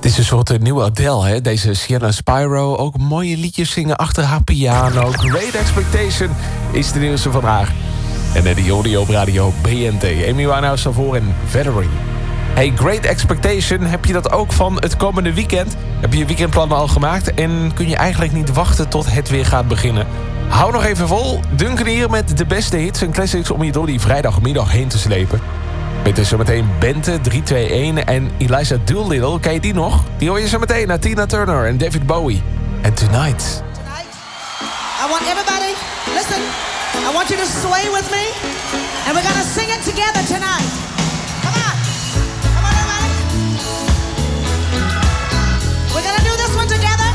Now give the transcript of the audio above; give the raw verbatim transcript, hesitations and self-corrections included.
is een soort uh, nieuwe Adele, hè? Deze Sienna Spyro. Ook mooie liedjes zingen achter haar piano. Great Expectation is de nieuwste van haar. En uh, die hoorde je op radio B N T. Amy Winehouse daarvoor en Valerie. Hey, Great Expectation, heb je dat ook van het komende weekend? Heb je je weekendplannen al gemaakt? En kun je eigenlijk niet wachten tot het weer gaat beginnen? Hou nog even vol. Duncan hier met de beste hits en classics om je door die vrijdagmiddag heen te slepen. Met dus zometeen Bente, drie twee een en Eliza Doolittle. Ken je die nog? Die hoor je zo meteen naar Tina Turner en David Bowie. En Tonight. Tonight, I want everybody, listen, I want you to sway with me. And we're gonna sing it together tonight. Come on. Come on, everybody. We're gonna do this one together.